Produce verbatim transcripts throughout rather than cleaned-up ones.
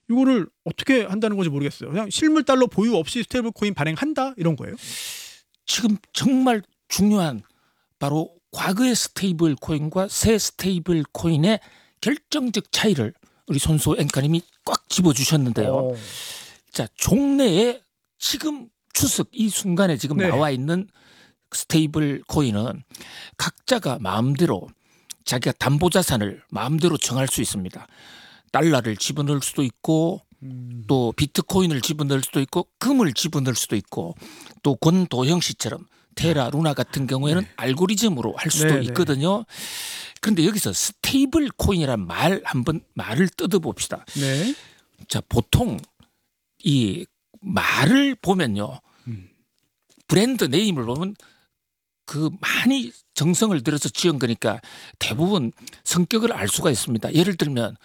이거를 어떻게 한다는 건지 모르겠어요. 그냥 실물 달러 보유 없이 스테이블 코인 발행한다 이런 거예요? 지금 정말 중요한 바로 과거의 스테이블 코인과 새 스테이블 코인의 결정적 차이를 우리 손수호 앵커님이 꽉 집어주셨는데요. 오. 자, 종래에 지금 추석 이 순간에 지금 네. 나와 있는 스테이블 코인은 각자가 마음대로 자기가 담보자산을 마음대로 정할 수 있습니다. 달러를 집어넣을 수도 있고 음. 또 비트코인을 집어넣을 수도 있고 금을 집어넣을 수도 있고 또 권도형 씨처럼 테라, 루나 같은 경우에는 네. 알고리즘으로 할 수도 네, 네. 있거든요. 그런데 여기서 스테이블 코인이란 말 한번 말을 뜯어봅시다. 네. 자, 보통 이 말을 보면요. 음. 브랜드 네임을 보면 그 많이 정성을 들여서 지은 거니까 대부분 성격을 알 수가 있습니다. 예를 들면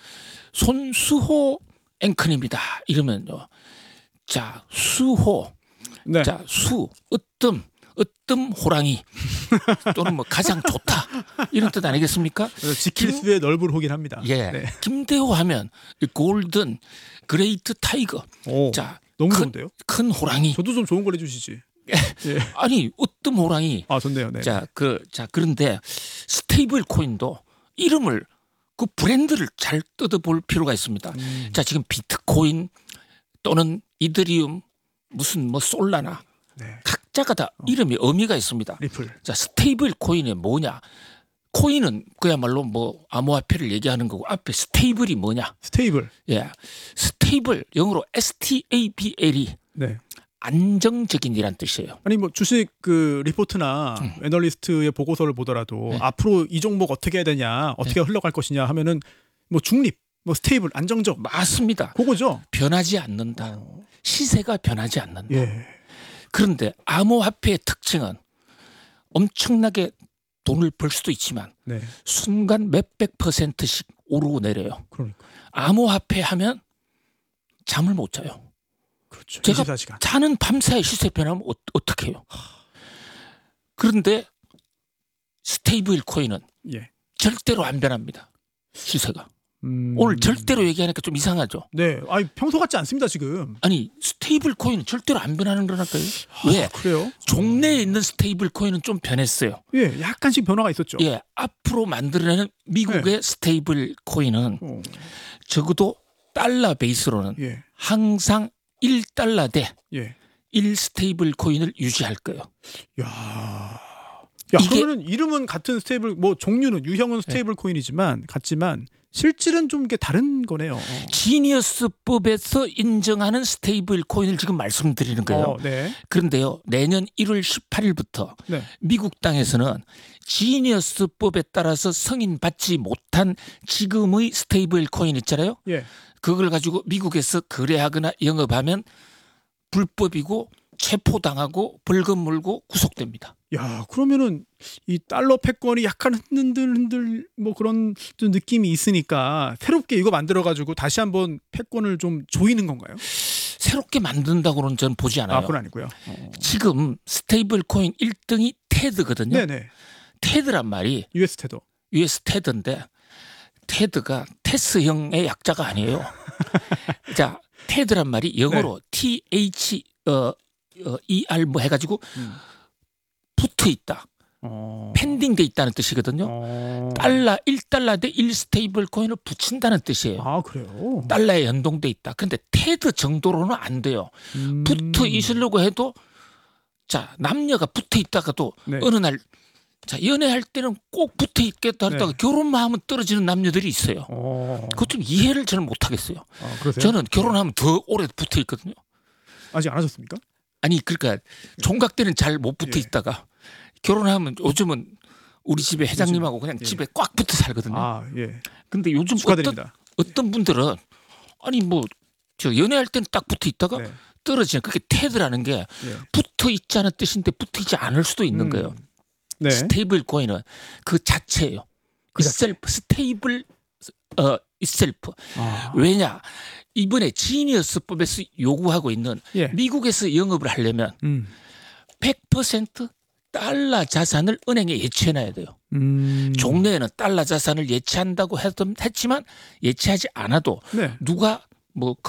손수호 앵커님이다 이러면요. 자, 수호. 네. 자, 수, 으뜸, 으뜸 호랑이 또는 뭐 가장 좋다 이런 뜻 아니겠습니까? 지킬 김- 수의 넓을 호긴 합니다. 예, 네. 김대호 하면 골든, 그레이트 타이거. 오, 자, 너무 큰, 좋은데요? 큰 호랑이. 저도 좀 좋은 걸 해주시지. 예. 아니, 으뜸 호랑이. 아 좋네요. 네. 자, 그, 자, 그런데 스테이블 코인도 이름을 그 브랜드를 잘 뜯어볼 필요가 있습니다. 음. 자, 지금 비트코인 또는 이더리움 무슨 뭐 솔라나 네. 각자가 다 이름이 의미가 있습니다. 리플. 자, 스테이블 코인이 뭐냐? 코인은 그야말로 뭐 암호화폐를 얘기하는 거고 앞에 스테이블이 뭐냐? 스테이블. 예, 스테이블 영어로 에스 티 에이 비 엘이 네. 안정적인이란 뜻이에요. 아니 뭐 주식 그 리포트나 음. 애널리스트의 보고서를 보더라도 네. 앞으로 이 종목 어떻게 해야 되냐, 어떻게 흘러갈 것이냐 하면은 뭐 중립, 뭐 스테이블, 안정적. 맞습니다. 그거죠. 변하지 않는다. 시세가 변하지 않는다. 예. 그런데 암호화폐의 특징은 엄청나게 돈을 벌 수도 있지만 네. 순간 몇백 퍼센트씩 오르고 내려요. 그러니까. 암호화폐 하면 잠을 못 자요. 그렇죠. 제가 이십사 시간. 자는 밤사이 시세 변하면 어, 어떻게 해요? 그런데 스테이블 코인은 예. 절대로 안 변합니다. 시세가. 음. 오늘 절대로 얘기하니까 좀 이상하죠. 네. 아니 평소 같지 않습니다 지금. 아니 스테이블 코인은 절대로 안 변하는 거라니까요. 왜? 아, 그래요? 종래에 있는 스테이블 코인은 좀 변했어요. 예. 약간씩 변화가 있었죠. 예, 앞으로 만들어내는 미국의 스테이블 코인은 어. 적어도 달러 베이스로는 예. 항상 일 달러 대 예. 일 스테이블 코인을 유지할 거예요. 야. 야, 이게- 그러면은 이름은 같은 스테이블, 뭐 종류는 유형은 스테이블 코인이지만 같지만 실질은 좀 이게 다른 거네요. 어. 지니어스법에서 인정하는 스테이블 코인을 지금 말씀드리는 거예요. 어, 네. 그런데요, 내년 일월 십팔일부터 네. 미국 땅에서는 지니어스법에 따라서 승인받지 못한 지금의 스테이블 코인 있잖아요. 예. 그걸 가지고 미국에서 거래하거나 영업하면 불법이고 체포당하고 벌금 물고 구속됩니다. 야, 그러면은 이 달러 패권이 약간 흔들흔들 뭐 그런 좀 느낌이 있으니까 새롭게 이거 만들어 가지고 다시 한번 패권을 좀 조이는 건가요? 새롭게 만든다고는 저는 보지 않아요. 아, 그건 아니고요. 어. 지금 스테이블 코인 일 등이 테드거든요. 네, 네. 테드란 말이 유에스 테더. 유에스 테드인데 테드가 테스형의 약자가 아니에요. 자, 테드란 말이 영어로 네. 티 에이치 어, 어, 이 알 뭐 해가지고 음. 붙어 있다, 어. 펜딩돼 있다는 뜻이거든요. 어. 달러 일 달러 대 일 스테이블 코인을 붙인다는 뜻이에요. 아, 그래요. 달러에 연동돼 있다. 그런데 테드 정도로는 안 돼요. 음. 붙어 있으려고 해도 자, 남녀가 붙어 있다가도 네. 어느 날 자, 연애할 때는 꼭 붙어 있겠다 했다가 네. 결혼만 하면 떨어지는 남녀들이 있어요. 어. 그것 좀 이해를 저는 못 하겠어요. 아, 그러세요? 저는 결혼하면 더 오래 붙어 있거든요. 아직 안 하셨습니까? 아니 그러니까 총각 때는 잘 못 붙어 예. 있다가 결혼하면 요즘은 우리 집에 회장님하고 그냥 예. 집에 꽉 붙어 살거든요. 아, 예. 근데 요즘 어떤 축하드립니다. 어떤 분들은 아니 뭐 저 연애할 때는 딱 붙어 있다가 네. 떨어지는 그게 테드라는 게 예. 붙어 있지 않은 뜻인데 붙어 있지 않을 수도 있는 음. 거예요. 네. 스테이블 코인은 그 자체예요. 그 자체. itself, 스테이블 어 itself. 아. 왜냐? 이번에 지니어스법에서 요구하고 있는 예. 미국에서 영업을 하려면 음. 백 퍼센트 달러 자산을 은행에 예치해놔야 돼요. 음. 종래에는 달러 자산을 예치한다고 했던- 했지만 예치하지 않아도 네. 누가 뭐